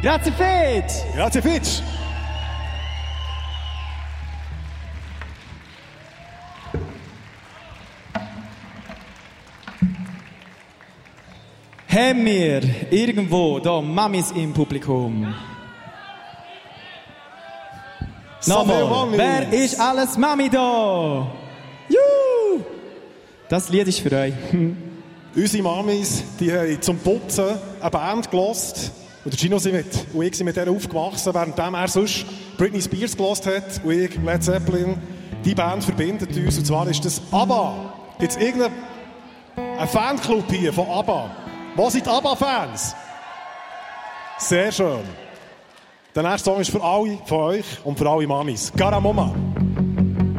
Grazie Fitch! Grazie Fitch! Haben wir irgendwo da Mamis im Publikum? Nochmal, wer ist alles Mami da? Juhu! Das Lied ist für euch. Unsere Mamis, die haben zum Putzen eine Band gehört. Und der Gino und ich sind mit der aufgewachsen, während er sonst Britney Spears gehört hat und ich Led Zeppelin. Die Band verbindet uns, und zwar ist das ABBA. Gibt es irgendeinen Fanclub hier von ABBA? Wo sind die ABBA-Fans? Sehr schön. Der nächste Song ist für alle von euch und für alle Mamis. Garamoma.